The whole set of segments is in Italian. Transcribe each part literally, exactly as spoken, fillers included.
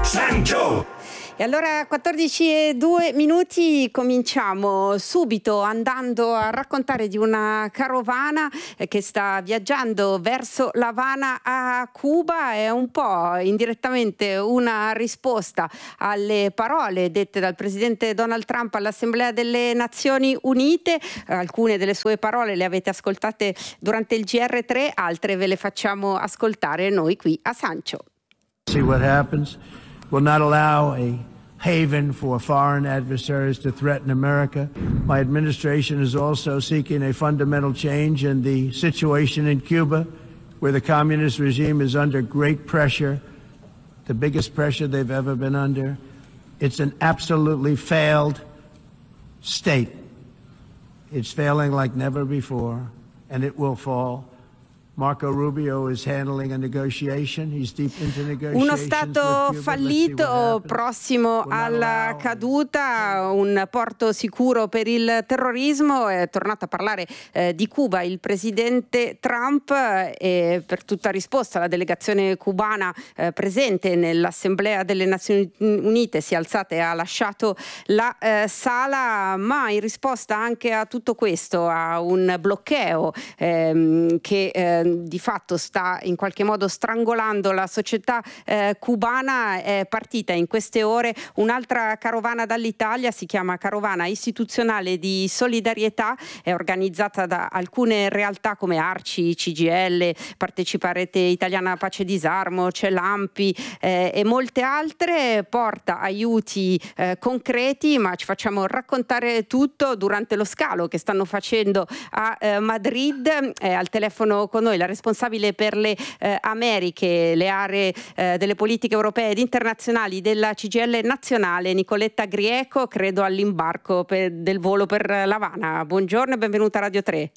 Sancho! E allora quattordici e due minuti, cominciamo subito andando a raccontare di una carovana che sta viaggiando verso L'Avana a Cuba. È un po' indirettamente una risposta alle parole dette dal presidente Donald Trump all'Assemblea delle Nazioni Unite. Alcune delle sue parole le avete ascoltate durante il G R tre, altre ve le facciamo ascoltare noi qui a Sancho. See what happens. Will not allow a haven for foreign adversaries to threaten America. My administration is also seeking a fundamental change in the situation in Cuba, where the communist regime is under great pressure, the biggest pressure they've ever been under. It's an absolutely failed state. It's failing like never before, and it will fall. Marco Rubio is handling a negotiation. He's deep into negotiations. Uno Stato fallito, prossimo alla caduta, un porto sicuro per il terrorismo. È tornato a parlare eh, di Cuba il presidente Trump e per tutta risposta la delegazione cubana eh, presente nell'Assemblea delle Nazioni Unite si è alzata e ha lasciato la eh, sala, ma in risposta anche a tutto questo, a un bloqueo ehm, che eh, di fatto sta in qualche modo strangolando la società eh, cubana, è partita in queste ore un'altra carovana dall'Italia, si chiama Carovana Istituzionale di Solidarietà, è organizzata da alcune realtà come Arci, C G I L, Partecipa Rete Italiana Pace Disarmo, c'è l'Ampi eh, e molte altre, porta aiuti eh, concreti, ma ci facciamo raccontare tutto durante lo scalo che stanno facendo a eh, Madrid. È al telefono con noi la responsabile per le eh, Americhe, le aree eh, delle politiche europee ed internazionali della C G I L nazionale, Nicoletta Grieco, credo all'imbarco per, del volo per L'Avana. Buongiorno e benvenuta a Radio tre.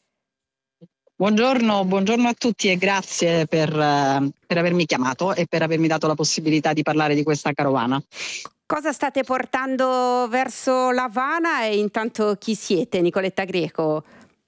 Buongiorno, buongiorno a tutti e grazie per, uh, per avermi chiamato e per avermi dato la possibilità di parlare di questa carovana. Cosa state portando verso L'Avana e intanto chi siete, Nicoletta Grieco?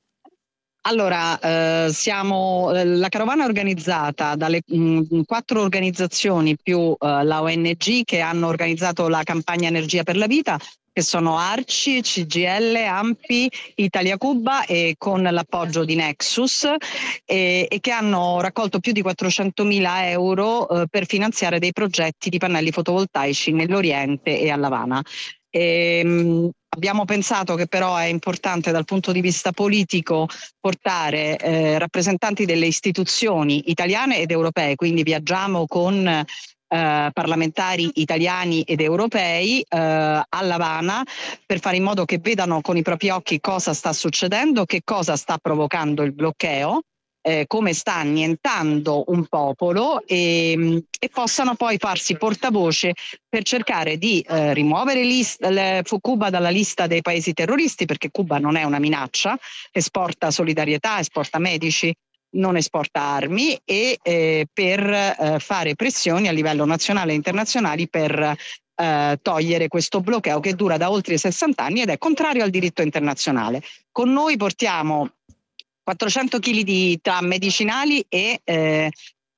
Allora, eh, siamo eh, la carovana è organizzata dalle mh, quattro organizzazioni più eh, la O N G che hanno organizzato la campagna Energia per la Vita, che sono Arci, C G I L, Ampi, Italia Cuba e con l'appoggio di Nexus e, e che hanno raccolto più di quattrocentomila euro eh, per finanziare dei progetti di pannelli fotovoltaici nell'Oriente e a L'Avana. E, mh, Abbiamo pensato che però è importante dal punto di vista politico portare eh, rappresentanti delle istituzioni italiane ed europee, quindi viaggiamo con eh, parlamentari italiani ed europei eh, a L'Avana per fare in modo che vedano con i propri occhi cosa sta succedendo, che cosa sta provocando il bloqueo. Eh, come sta annientando un popolo e, e possano poi farsi portavoce per cercare di eh, rimuovere list, le, Cuba dalla lista dei paesi terroristi, perché Cuba non è una minaccia, esporta solidarietà, esporta medici, non esporta armi, e eh, per eh, fare pressioni a livello nazionale e internazionale per eh, togliere questo bloqueo che dura da oltre sessanta anni ed è contrario al diritto internazionale. Con noi portiamo quattrocento chili di tra medicinali e eh,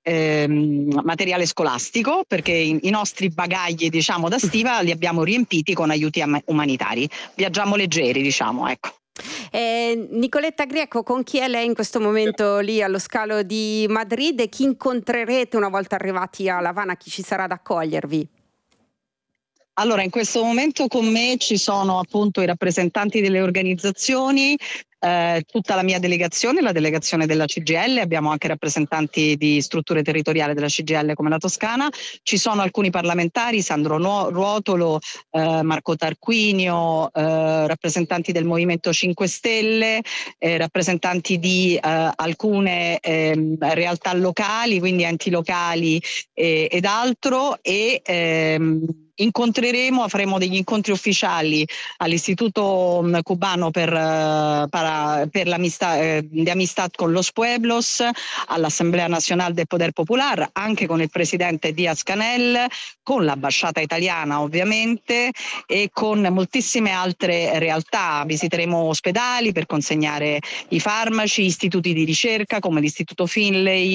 ehm, materiale scolastico, perché i, i nostri bagagli, diciamo, da stiva li abbiamo riempiti con aiuti am- umanitari. Viaggiamo leggeri, diciamo, ecco. Eh, Nicoletta Grieco, con chi è lei in questo momento lì allo scalo di Madrid e chi incontrerete una volta arrivati a L'Avana? Chi ci sarà ad accogliervi? Allora, in questo momento con me ci sono appunto i rappresentanti delle organizzazioni, eh, tutta la mia delegazione, la delegazione della C G I L, abbiamo anche rappresentanti di strutture territoriali della C G I L come la Toscana, ci sono alcuni parlamentari, Sandro Ruotolo, eh, Marco Tarquinio, eh, rappresentanti del Movimento cinque Stelle, eh, rappresentanti di eh, alcune eh, realtà locali, quindi enti locali eh, ed altro, e ehm, incontreremo, faremo degli incontri ufficiali all'Istituto Cubano per, uh, para, per l'amistà, eh, di Amistad con los Pueblos, all'Assemblea Nacional del Poder Popular, anche con il presidente Díaz-Canel, con l'ambasciata italiana ovviamente e con moltissime altre realtà. Visiteremo ospedali per consegnare i farmaci, istituti di ricerca come l'Istituto Finlay,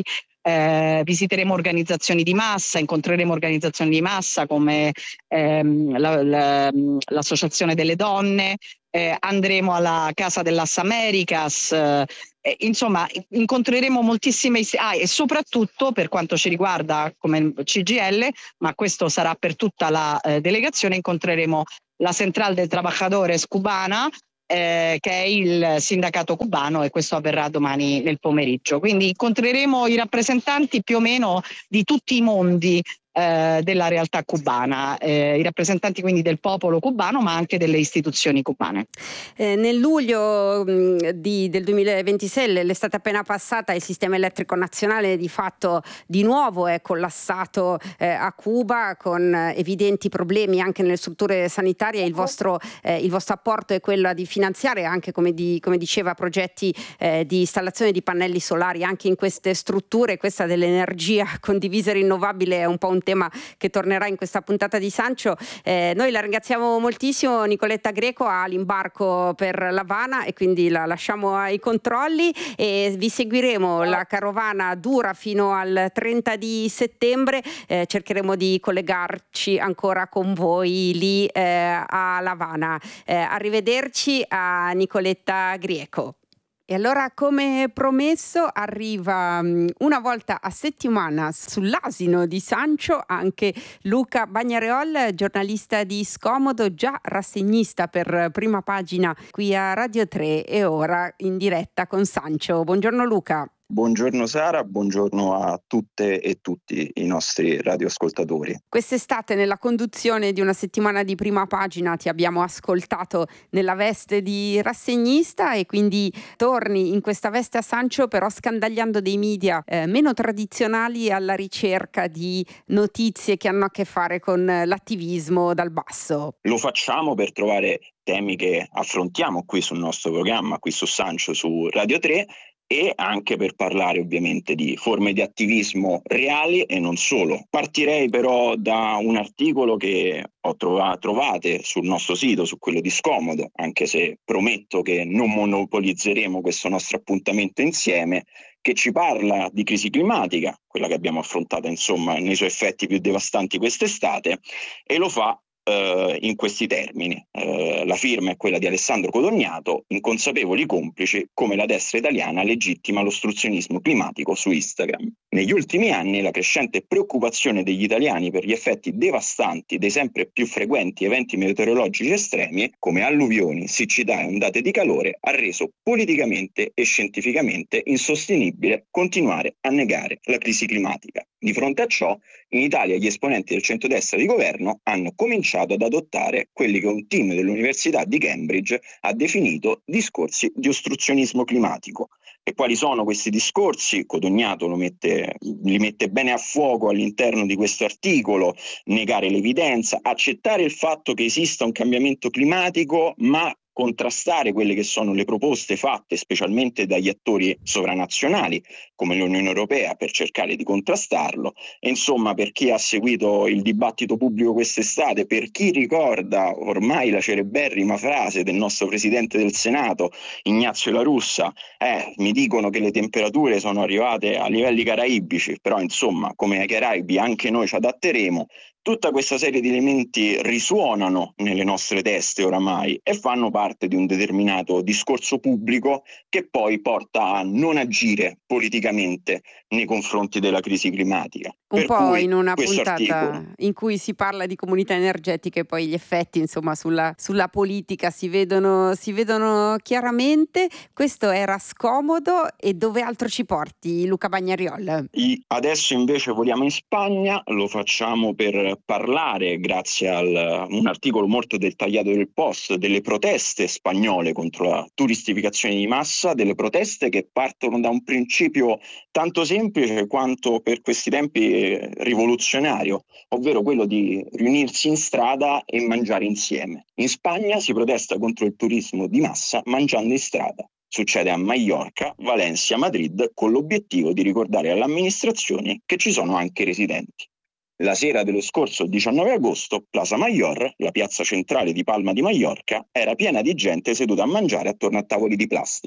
eh, visiteremo organizzazioni di massa, incontreremo organizzazioni di massa come ehm, la, la, l'Associazione delle Donne, eh, andremo alla Casa dell'As Americas, eh, insomma incontreremo moltissime ah, e soprattutto per quanto ci riguarda come C G I L, ma questo sarà per tutta la eh, delegazione, incontreremo la Central de Trabajadores cubana, eh, che è il sindacato cubano, e questo avverrà domani nel pomeriggio. Quindi incontreremo i rappresentanti più o meno di tutti i mondi eh, della realtà cubana, eh, i rappresentanti quindi del popolo cubano ma anche delle istituzioni cubane. Eh, nel luglio mh, di, del duemilaventisei, l'estate appena passata, il sistema elettrico nazionale di fatto di nuovo è collasso eh, a Cuba con eh, evidenti problemi anche nelle strutture sanitarie. Il vostro, eh, il vostro apporto è quello di finanziare anche, come, di, come diceva, progetti eh, di installazione di pannelli solari anche in queste strutture. Questa dell'energia condivisa e rinnovabile è un po' un tema che tornerà in questa puntata di Sancio. Eh, noi la ringraziamo moltissimo. Nicoletta Greco ha l'imbarco per l'Havana e quindi la lasciamo ai controlli, e vi seguiremo. La carovana dura fino al trenta di settembre, eh, cercheremo di collegarci ancora con voi lì eh, a L'Havana. Eh, arrivederci a Nicoletta Greco. E allora, come promesso, arriva um, una volta a settimana sull'asino di Sancio anche Luca Bagnareol, giornalista di Scomodo, già rassegnista per Prima Pagina qui a Radio tre e ora in diretta con Sancio. Buongiorno Luca. Buongiorno Sara, buongiorno a tutte e tutti i nostri radioascoltatori. Quest'estate, nella conduzione di una settimana di Prima Pagina, ti abbiamo ascoltato nella veste di rassegnista e quindi torni in questa veste a Sancio, però scandagliando dei media eh, meno tradizionali alla ricerca di notizie che hanno a che fare con l'attivismo dal basso. Lo facciamo per trovare temi che affrontiamo qui sul nostro programma, qui su Sancio, su Radio tre, e anche per parlare ovviamente di forme di attivismo reali e non solo. Partirei però da un articolo che ho trovato, trovate sul nostro sito, su quello di Scomodo, anche se prometto che non monopolizzeremo questo nostro appuntamento insieme, che ci parla di crisi climatica, quella che abbiamo affrontato insomma nei suoi effetti più devastanti quest'estate, e lo fa in questi termini. Eh, la firma è quella di Alessandro Codognato: inconsapevoli complici come la destra italiana legittima l'ostruzionismo climatico su Instagram. Negli ultimi anni la crescente preoccupazione degli italiani per gli effetti devastanti dei sempre più frequenti eventi meteorologici estremi come alluvioni, siccità e ondate di calore ha reso politicamente e scientificamente insostenibile continuare a negare la crisi climatica. Di fronte a ciò, in Italia gli esponenti del centrodestra di governo hanno cominciato ad adottare quelli che un team dell'Università di Cambridge ha definito discorsi di ostruzionismo climatico. E quali sono questi discorsi? Codognato lo mette, li mette bene a fuoco all'interno di questo articolo: negare l'evidenza, accettare il fatto che esista un cambiamento climatico, ma contrastare quelle che sono le proposte fatte specialmente dagli attori sovranazionali come l'Unione Europea per cercare di contrastarlo. E insomma, per chi ha seguito il dibattito pubblico quest'estate, per chi ricorda ormai la celeberrima frase del nostro Presidente del Senato, Ignazio La Russa, eh, mi dicono che le temperature sono arrivate a livelli caraibici, però insomma come ai Caraibi anche noi ci adatteremo. Tutta questa serie di elementi risuonano nelle nostre teste oramai e fanno parte di un determinato discorso pubblico che poi porta a non agire politicamente nei confronti della crisi climatica. Un per po' cui in una puntata articolo... in cui si parla di comunità energetiche, poi gli effetti insomma sulla, sulla politica si vedono, si vedono chiaramente. Questo era Scomodo, e dove altro ci porti, Luca Bagnariol? I, adesso invece voliamo in Spagna, lo facciamo per parlare, grazie a un articolo molto dettagliato del Post, delle proteste spagnole contro la turistificazione di massa, delle proteste che partono da un principio tanto semplice quanto per questi tempi rivoluzionario, ovvero quello di riunirsi in strada e mangiare insieme. In Spagna si protesta contro il turismo di massa mangiando in strada. Succede a Maiorca, Valencia, Madrid, con l'obiettivo di ricordare alle amministrazioni che ci sono anche residenti. La sera dello scorso diciannove agosto, Plaza Mayor, la piazza centrale di Palma di Maiorca, era piena di gente seduta a mangiare attorno a tavoli di plastica.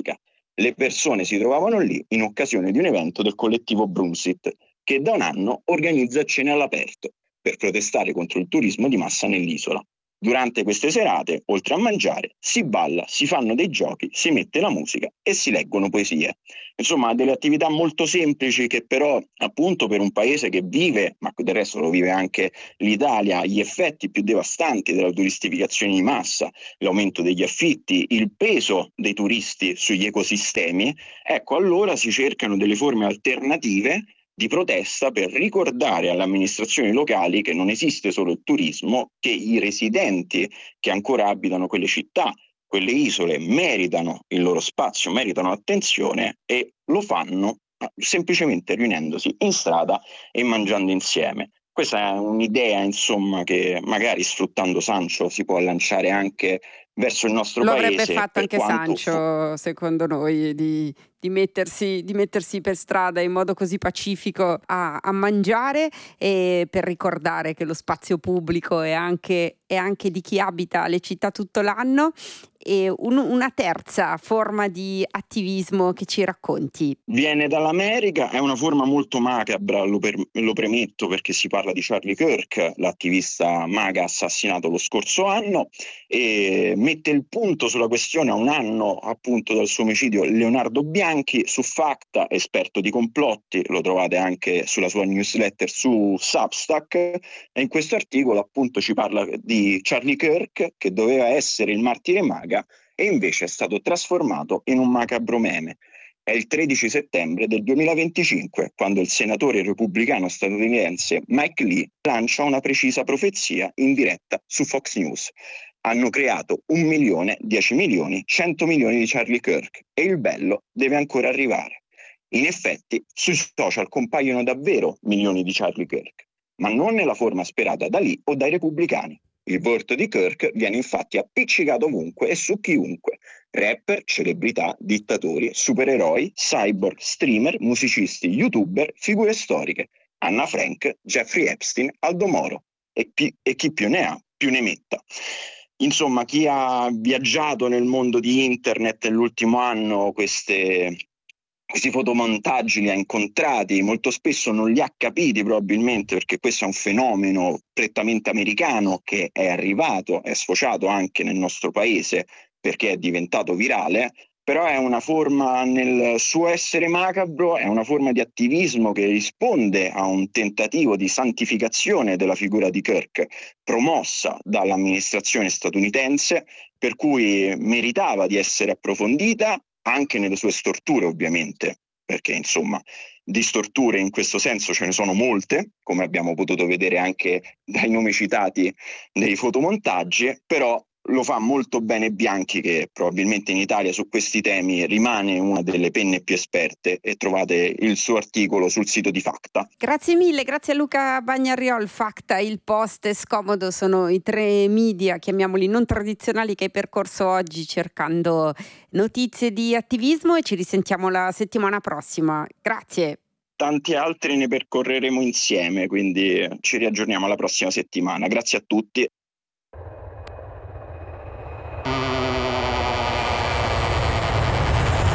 Le persone si trovavano lì in occasione di un evento del collettivo Brunsit, che da un anno organizza cene all'aperto per protestare contro il turismo di massa nell'isola. Durante queste serate, oltre a mangiare, si balla, si fanno dei giochi, si mette la musica e si leggono poesie. Insomma, delle attività molto semplici che però, appunto, per un paese che vive, ma del resto lo vive anche l'Italia, gli effetti più devastanti della turistificazione di massa, l'aumento degli affitti, il peso dei turisti sugli ecosistemi, ecco, allora si cercano delle forme alternative di protesta per ricordare alle amministrazioni locali che non esiste solo il turismo, che i residenti che ancora abitano quelle città, quelle isole, meritano il loro spazio, meritano attenzione e lo fanno semplicemente riunendosi in strada e mangiando insieme. Questa è un'idea, insomma, che magari sfruttando Sancho si può lanciare anche verso il nostro Lo paese. avrebbe fatto per anche quanto Sancho, secondo noi, di, di mettersi, di mettersi per strada in modo così pacifico a, a mangiare, e per ricordare che lo spazio pubblico è anche, è anche di chi abita le città tutto l'anno. E un, una terza forma di attivismo che ci racconti. Viene dall'America, è una forma molto macabra, lo, per, lo premetto, perché si parla di Charlie Kirk, l'attivista MAGA assassinato lo scorso anno, e mette il punto sulla questione a un anno appunto dal suo omicidio Leonardo Bianchi su Facta, esperto di complotti, lo trovate anche sulla sua newsletter su Substack, e in questo articolo appunto ci parla di Charlie Kirk, che doveva essere il martire MAGA e invece è stato trasformato in un macabro meme. È il tredici settembre del duemilaventicinque, quando il senatore repubblicano statunitense Mike Lee lancia una precisa profezia in diretta su Fox News. Hanno creato un milione, dieci milioni, cento milioni di Charlie Kirk e il bello deve ancora arrivare. In effetti, sui social compaiono davvero milioni di Charlie Kirk, ma non nella forma sperata da Lee o dai repubblicani. Il volto di Kirk viene infatti appiccicato ovunque e su chiunque: rapper, celebrità, dittatori, supereroi, cyborg, streamer, musicisti, youtuber, figure storiche, Anna Frank, Jeffrey Epstein, Aldo Moro e, pi- e chi più ne ha più ne metta. Insomma, chi ha viaggiato nel mondo di internet nell'ultimo anno queste questi fotomontaggi li ha incontrati, molto spesso non li ha capiti probabilmente, perché questo è un fenomeno prettamente americano che è arrivato, è sfociato anche nel nostro paese perché è diventato virale, però è una forma, nel suo essere macabro, è una forma di attivismo che risponde a un tentativo di santificazione della figura di Kirk promossa dall'amministrazione statunitense, per cui meritava di essere approfondita anche nelle sue storture, ovviamente, perché insomma di storture in questo senso ce ne sono molte, come abbiamo potuto vedere anche dai nomi citati nei fotomontaggi, però lo fa molto bene Bianchi, che probabilmente in Italia su questi temi rimane una delle penne più esperte, e trovate il suo articolo sul sito di Facta. Grazie mille, grazie a Luca Bagnariol. Facta, Il Post e Scomodo sono i tre media, chiamiamoli non tradizionali, che hai percorso oggi cercando notizie di attivismo, e ci risentiamo la settimana prossima. Grazie. Tanti altri ne percorreremo insieme, quindi ci riaggiorniamo la prossima settimana. Grazie a tutti.